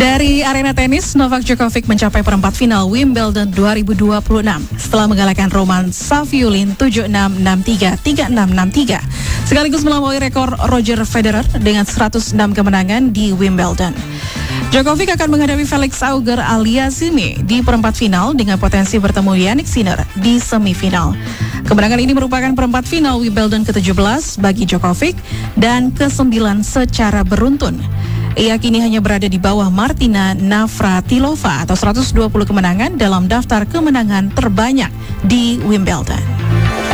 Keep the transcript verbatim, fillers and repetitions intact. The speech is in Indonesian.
Dari arena tenis, Novak Djokovic mencapai perempat final Wimbledon dua ribu dua puluh enam setelah mengalahkan Roman Safiullin tujuh enam, enam tiga, tiga enam, enam tiga, sekaligus melampaui rekor Roger Federer dengan seratus enam kemenangan di Wimbledon. Djokovic akan menghadapi Felix Auger-Aliassime di perempat final dengan potensi bertemu Jannik Sinner di semifinal. Kemenangan ini merupakan perempat final Wimbledon ke tujuh belas bagi Djokovic dan ke sembilan secara beruntun. Ia kini hanya berada di bawah Martina Navratilova atau seratus dua puluh kemenangan dalam daftar kemenangan terbanyak di Wimbledon.